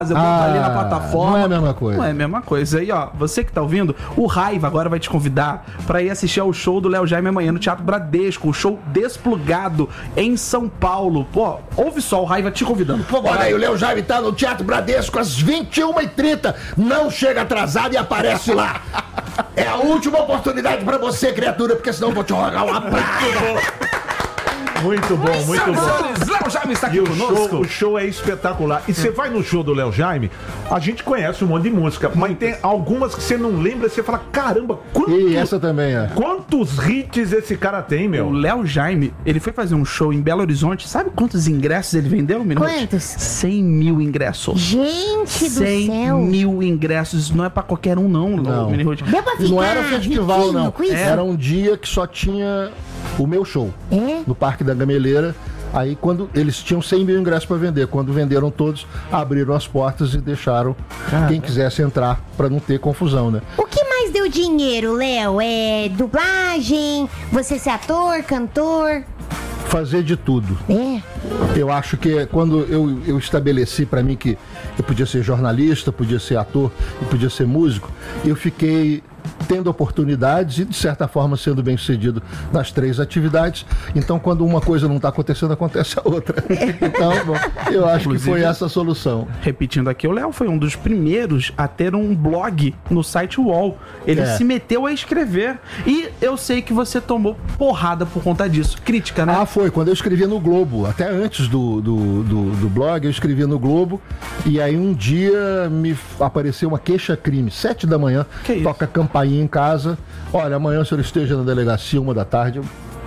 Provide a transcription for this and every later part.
eu boto ali na plataforma. Não é a mesma coisa. Não é a mesma coisa. Aí, ó, você que tá ouvindo, o Raiva agora vai te convidar pra ir assistir ao show do Léo Jaime amanhã no Teatro Bradesco, o show Desplugado em São Paulo. Pô, ouve só o Raiva te convidando. Pô, olha aí, o Léo Jaime tá no Teatro Bradesco às 21h30. Não chega atrasado e aparece lá. É a última oportunidade pra você, criatura, porque senão eu vou te rogar uma praga. Muito bom, muito bom. Léo Jaime está aqui conosco. O show é espetacular. E você vai no show do Léo Jaime, a gente conhece um monte de música, mas tem algumas que você não lembra e você fala, caramba, E essa também é. quantos hits esse cara tem, O meu? Léo Jaime, ele foi fazer um show em Belo Horizonte. Sabe quantos ingressos ele vendeu, Minuto? Quantos? 100 mil ingressos. Gente do 100 céu. mil ingressos. Isso não é pra qualquer um, não. Minuto. Deu pra ficar Não era festival, riquinho não. com isso? Era um dia que só tinha o meu show. É? No Parque da Gameleira. Aí quando eles tinham 100 mil ingressos para vender, quando venderam todos, abriram as portas e deixaram quem quisesse entrar para não ter confusão, né? O que mais deu dinheiro, Léo? É dublagem? Você ser ator, cantor? Fazer de tudo. É. Eu acho que quando eu estabeleci para mim que eu podia ser jornalista, podia ser ator e podia ser músico, eu fiquei tendo oportunidades e, de certa forma, sendo bem sucedido nas três atividades. Então, quando uma coisa não está acontecendo, acontece a outra. Então, bom, eu acho que foi essa a solução. Repetindo aqui, o Léo foi um dos primeiros a ter um blog no site UOL. Ele se meteu a escrever. E eu sei que você tomou porrada por conta disso. Crítica, né? Ah, foi. Quando eu escrevia no Globo, até antes do blog, eu escrevia no Globo. E aí um dia me apareceu uma queixa-crime, 7 da manhã, Que isso? toca campainha em casa. Olha, amanhã o senhor esteja na delegacia, 1h da tarde.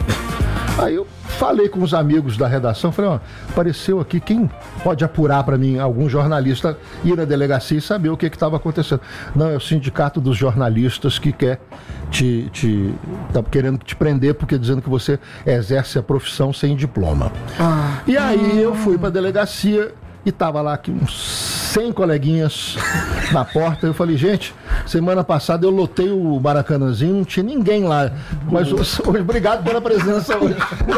Aí eu falei com os amigos da redação, falei, ó, apareceu aqui, quem pode apurar para mim, algum jornalista ir na delegacia e saber o que estava acontecendo? Não, é o sindicato dos jornalistas que quer tá querendo te prender porque dizendo que você exerce a profissão sem diploma. E aí eu fui para a delegacia e tava lá aqui uns 100 coleguinhas na porta. Eu falei, gente, semana passada eu lotei o Maracanãzinho, não tinha ninguém lá. Mas hoje, obrigado pela presença hoje.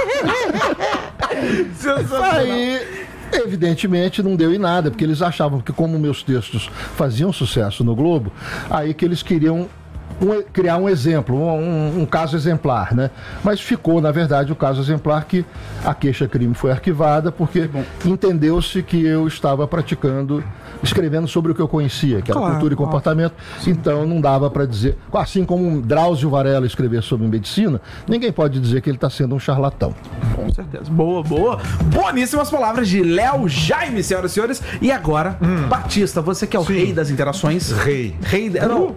Aí, evidentemente, não deu em nada, porque eles achavam que, como meus textos faziam sucesso no Globo, aí que eles queriam criar um exemplo, um caso exemplar, né? Mas ficou, na verdade, o caso exemplar que a queixa-crime foi arquivada porque entendeu-se que eu estava escrevendo sobre o que eu conhecia, que era cultura e comportamento. Então não dava para dizer, assim como um Drauzio Varela escrever sobre medicina, ninguém pode dizer que ele está sendo um charlatão. Com certeza. Boa. Boníssimas palavras de Léo Jaime, senhoras e senhores. E agora, Batista, você que é o rei das interações. Rei. Não,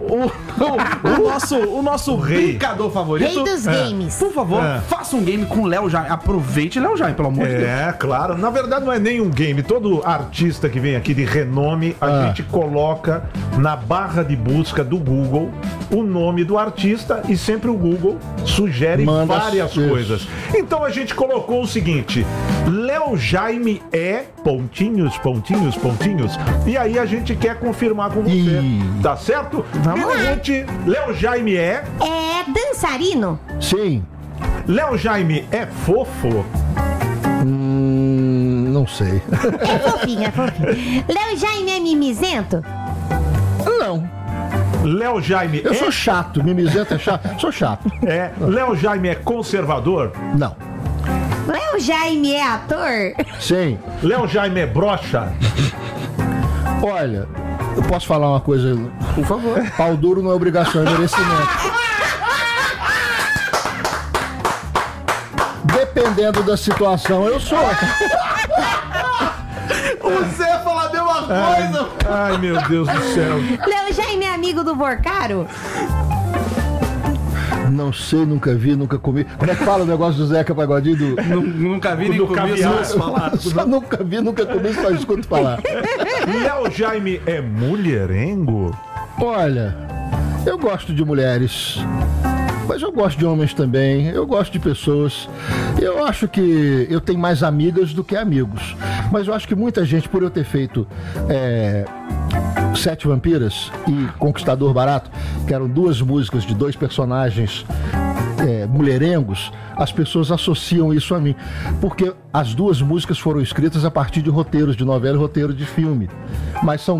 o nosso brincador favorito. Rei dos games. Por favor, faça um game com Léo Jaime. Aproveite Léo Jaime, pelo amor de Deus. É, claro. Na verdade, não é nem um game. Todo artista que vem aqui de renome, a gente coloca na barra de busca do Google o nome do artista e sempre o Google sugere várias coisas. Então a gente colocou o seguinte: Léo Jaime é ... E aí a gente quer confirmar com você. Tá certo? Vamos lá. Léo Jaime é... É dançarino? Sim. Léo Jaime é fofo? Não sei. É fofinho. Léo Jaime é mimizento? Não. Léo Jaime Eu sou chato, mimizento é chato. Sou chato. Léo Jaime é conservador? Não. Léo Jaime é ator? Sim. Léo Jaime é broxa? Olha, eu posso falar uma coisa? Por favor. Pau duro não é obrigação, é merecimento. Dependendo da situação, eu sou. Você ia falar a mesma coisa. Ai, meu Deus do céu. Léo Jaime é amigo do Borcaro? Não sei, nunca vi, nunca comi. Como é que fala o negócio do Zeca Pagodinho? Nunca vi nem Do comi, caviar. só falar. Só nunca vi, nunca comi, só escuto falar. Léo Jaime é mulherengo? Olha, eu gosto de mulheres, mas eu gosto de homens também, eu gosto de pessoas. Eu acho que eu tenho mais amigas do que amigos, mas eu acho que muita gente, por eu ter feito Sete Vampiras e Conquistador Barato, que eram duas músicas de dois personagens mulherengos, as pessoas associam isso a mim. Porque as duas músicas foram escritas a partir de roteiros de novela e roteiro de filme. Mas são